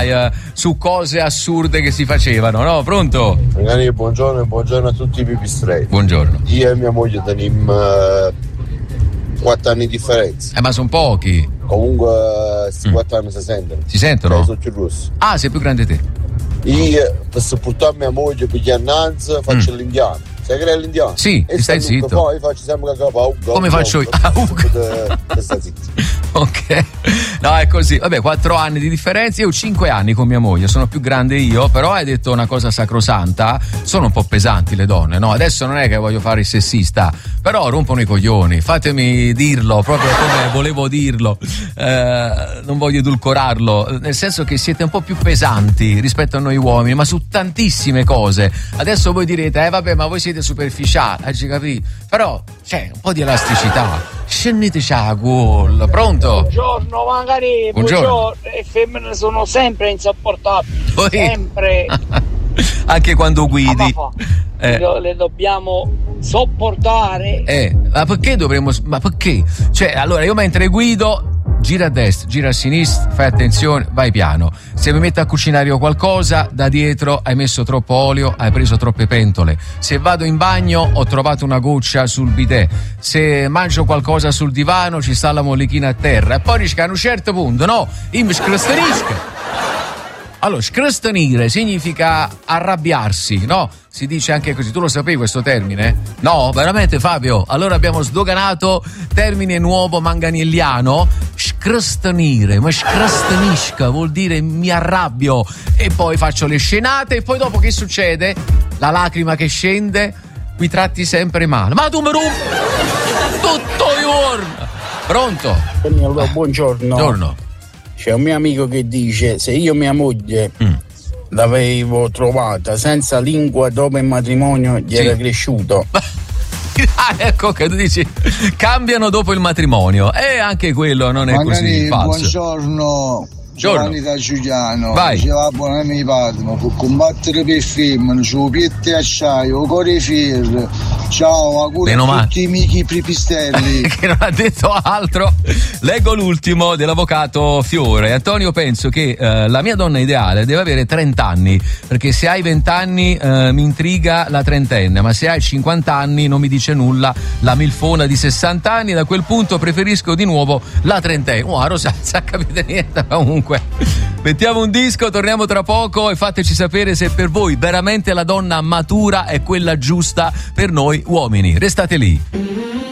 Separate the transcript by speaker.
Speaker 1: sai, su cose assurde che si facevano, no? Pronto?
Speaker 2: Magari buongiorno e buongiorno a tutti i pipistrelli.
Speaker 1: Buongiorno.
Speaker 2: Io e mia moglie teniamo 4 anni di differenza.
Speaker 1: Ma sono pochi.
Speaker 2: Comunque questi 4 anni si sentono.
Speaker 1: Si sentono?
Speaker 2: Sono più rossi.
Speaker 1: Ah, sei più grande te.
Speaker 2: Io per supportare mia moglie per gli annanzi faccio l'indiano. Sai che è l'indiano?
Speaker 1: Sì,
Speaker 2: e
Speaker 1: stai zitto.
Speaker 2: Poi faccio sempre la
Speaker 1: come faccio io?
Speaker 2: Sta zitto.
Speaker 1: Ok, no, è così. Vabbè, 4 anni di differenza. Io ho 5 anni con mia moglie, sono più grande io. Però hai detto una cosa sacrosanta. Sono un po' pesanti le donne, no? Adesso non è che voglio fare il sessista, però rompono i coglioni. Fatemi dirlo proprio come volevo dirlo. Non voglio edulcorarlo, nel senso che siete un po' più pesanti rispetto a noi uomini, ma su tantissime cose. Adesso voi direte, vabbè, ma voi siete superficiali, ci capì? Però c'è un po' di elasticità. Scendeteci a gol. Pronto?
Speaker 3: Buongiorno, magari buongiorno. Le femmine sono sempre insopportabili. Sempre.
Speaker 1: Anche quando guidi.
Speaker 3: Le dobbiamo sopportare.
Speaker 1: Ma perché dovremmo? Ma perché? Cioè, allora io mentre guido, gira a destra, gira a sinistra, fai attenzione, vai piano. Se mi metto a cucinare io qualcosa, da dietro hai messo troppo olio, hai preso troppe pentole. Se vado in bagno, ho trovato una goccia sul bidet. Se mangio qualcosa sul divano, ci sta la mollichina a terra. E poi dici che a un certo punto, no, io mi scrostanisco. Allora, scrostanire significa arrabbiarsi, no? Si dice anche così. Tu lo sapevi questo termine? No, veramente, Fabio? Allora abbiamo sdoganato termine nuovo manganelliano. Scrostanire, ma scrostanisca vuol dire mi arrabbio e poi faccio le scenate e poi dopo che succede? La lacrima che scende, mi tratti sempre male. Ma tu mi rompi tutto il giorno. Pronto?
Speaker 4: Allora, buongiorno.
Speaker 1: Buongiorno.
Speaker 4: C'è un mio amico che dice: se io mia moglie l'avevo trovata senza lingua dopo il matrimonio gli era cresciuto.
Speaker 1: Ecco che tu dici cambiano dopo il matrimonio e anche quello non è così falso.
Speaker 5: Buongiorno Giovanni da Giuliano.
Speaker 1: Vai.
Speaker 5: Diceva buon mio padre, ma può combattere per femmine, su piette e acciaio, cuore ferro. Ciao, auguri a tutti i miei pipistrelli.
Speaker 1: Che non ha detto altro. Leggo l'ultimo dell'avvocato Fiore. Antonio, penso che la mia donna ideale deve avere 30 anni, perché se hai 20 anni mi intriga la trentenne, ma se hai 50 anni non mi dice nulla la milfona di 60 anni. Da quel punto preferisco di nuovo la trentenne. Rosa, non capite niente, comunque. Mettiamo un disco, torniamo tra poco e fateci sapere se per voi veramente la donna matura è quella giusta per noi uomini. Restate lì.